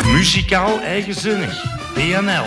Muzikaal eigenzinnig. BNL.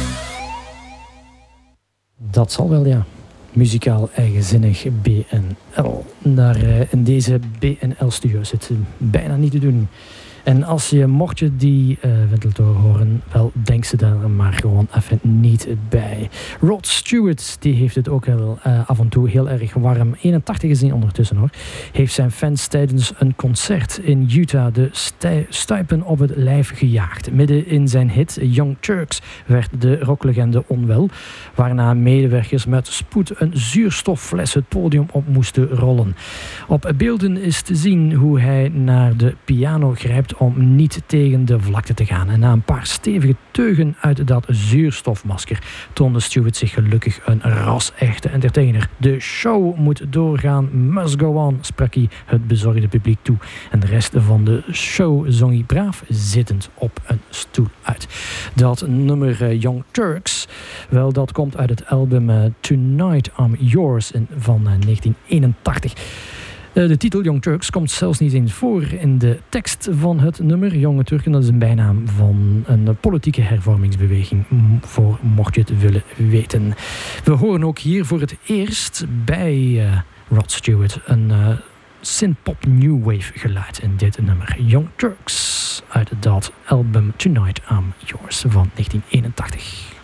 Dat zal wel, ja. Muzikaal eigenzinnig BNL. Daar in deze BNL-studio zit bijna niet te doen. En mocht je die ventilatoren horen, wel, denk ze daar maar gewoon even niet bij. Rod Stewart, die heeft het ook af en toe heel erg warm. 81 is hij ondertussen hoor. Heeft zijn fans tijdens een concert in Utah de stuipen op het lijf gejaagd. Midden in zijn hit Young Turks werd de rocklegende onwel, waarna medewerkers met spoed een zuurstoffles het podium op moesten rollen. Op beelden is te zien hoe hij naar de piano grijpt om niet tegen de vlakte te gaan. En na een paar stevige teugen uit dat zuurstofmasker toonde Stewart zich gelukkig een ras-echte entertainer. De show moet doorgaan, must go on, sprak hij het bezorgde publiek toe. En de rest van de show zong hij braaf zittend op een stoel uit. Dat nummer Young Turks, wel, dat komt uit het album Tonight I'm Yours van 1981. De titel Young Turks komt zelfs niet eens voor in de tekst van het nummer. Jonge Turken, dat is een bijnaam van een politieke hervormingsbeweging, voor mocht je het willen weten. We horen ook hier voor het eerst bij Rod Stewart een synth-pop new wave geluid in dit nummer. Young Turks uit dat album Tonight I'm Yours van 1981.